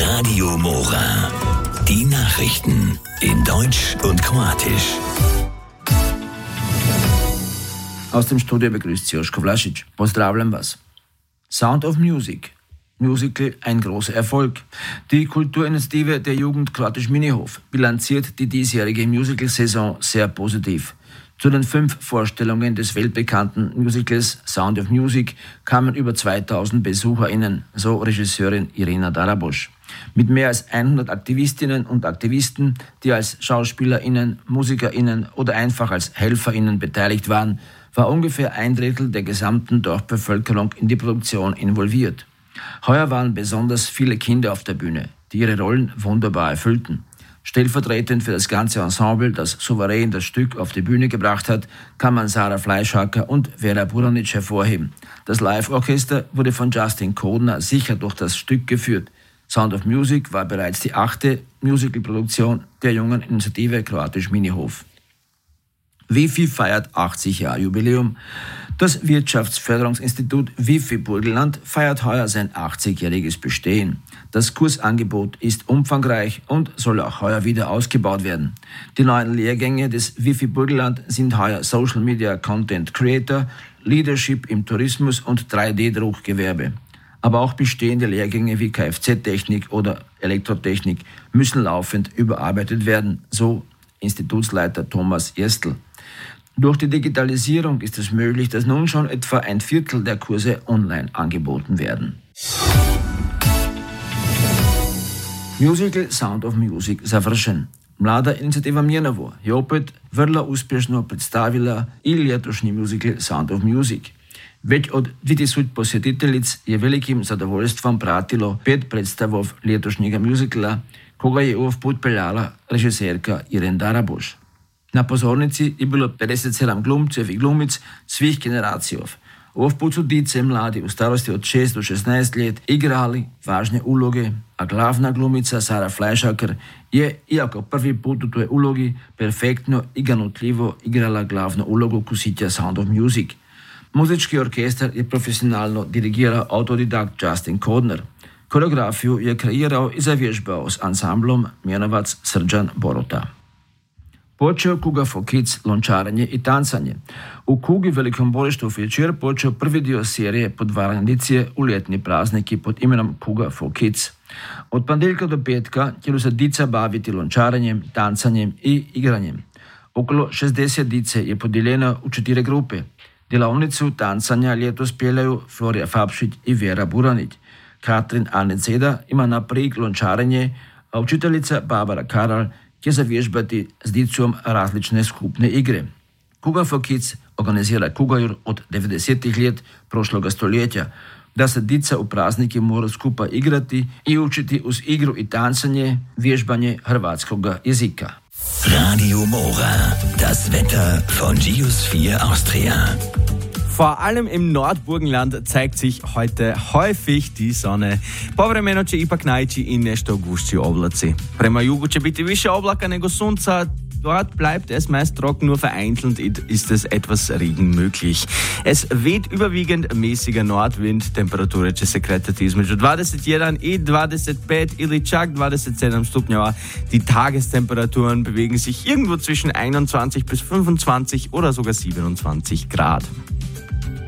Radio Mora. Die Nachrichten in Deutsch und Kroatisch. Aus dem Studio begrüßt Sie Joško Vlašić. Pozdravljam vas. Sound of Music. Musical ein großer Erfolg. Die Kulturinitiative der Jugend Kroatisch Minihof bilanziert die diesjährige Musical-Saison sehr positiv. Zu den 5 Vorstellungen des weltbekannten Musicals Sound of Music kamen über 2000 BesucherInnen, so Regisseurin Irena Daraboš. Mit mehr als 100 Aktivistinnen und Aktivisten, die als SchauspielerInnen, MusikerInnen oder einfach als HelferInnen beteiligt waren, war ungefähr 1/3 der gesamten Dorfbevölkerung in die Produktion involviert. Heuer waren besonders viele Kinder auf der Bühne, die ihre Rollen wunderbar erfüllten. Stellvertretend für das ganze Ensemble, das souverän das Stück auf die Bühne gebracht hat, kann man Sarah Fleischhacker und Vera Buranic hervorheben. Das Live-Orchester wurde von Justin Kodner sicher durch das Stück geführt. Sound of Music war bereits die 8. Musicalproduktion der jungen Initiative Kroatisch Minihof. WIFI feiert 80 Jahre Jubiläum. Das Wirtschaftsförderungsinstitut WIFI Burgenland feiert heuer sein 80-jähriges Bestehen. Das Kursangebot ist umfangreich und soll auch heuer wieder ausgebaut werden. Die neuen Lehrgänge des WIFI Burgenland sind heuer Social Media Content Creator, Leadership im Tourismus und 3D-Druckgewerbe. Aber auch bestehende Lehrgänge wie Kfz-Technik oder Elektrotechnik müssen laufend überarbeitet werden, so Institutsleiter Thomas Erstl. Durch die Digitalisierung ist es möglich, dass nun schon etwa 1/4 der Kurse online angeboten werden. Musical Sound of Music završen. Mlada inicijativa Mjenovo je opet vrlo uspješno predstavila i letošnji musical Sound of Music. Već od 2000 posjetiteljic je velikim zadovoljstvom pratilo 5 predstavov letošnjega musicala, koga je ovog put peljala režiserka Irena Daraboš. Na pozornici je bilo 57 glumcev i glumic svih generacijov. Ovog put su dice mladi u starosti od 6 do 16 let igrali važne uloge, a glavna glumica Sarah Fleischhacker je, iako prvi put u toj ulogi, perfektno i ganutljivo igrala glavnu ulogu kusitja Sound of Music. Muzički orkestar je profesionalno dirigirao autodidakt Justin Kodner. Koreografiju je kreirao i zavježbao s ansamblom Mjenovac Srđan Borota. Počeo Kuga for Kids lončarenje i tancanje. U Kugi Velikom Borištu večer počeo prvi dio serije podvaranja dicije u ljetni prazniki pod imenom Kuga for Kids. Od ponedjeljka do petka će se dica baviti lončarenjem, tancanjem i igranjem. Okolo 60 dice je podijeljeno u 4 grupe. Delavnicu tancanja ljetos peljaju Florija Fapšić i Vera Buranić. Katrin Aneceda ima na prik lončarenje, a učiteljica Barbara Karal će zavježbati s dicom različne skupne igre. Kuga for Kids organizira Kugajur od 90-ih let prošloga stoljetja, da se dica u praznike mora skupa igrati i učiti uz igru i tancanje, vježbanje hrvatskog jezika. Radio Mora, das Wetter von Geosphere Austria. Vor allem im Nordburgenland zeigt sich heute häufig die Sonne. Povremeno će ipak naići i nešto gušći oblaci. Prema jugu će biti više oblaka nego sunca. Dort bleibt es meist trocken, nur vereinzelt ist es etwas Regen möglich. Es weht überwiegend mäßiger Nordwind, temperature će se kretati između 21 i 25 ili čak 27 stupnjeva. Die Tagestemperaturen bewegen sich irgendwo zwischen 21 bis 25 oder sogar 27 Grad.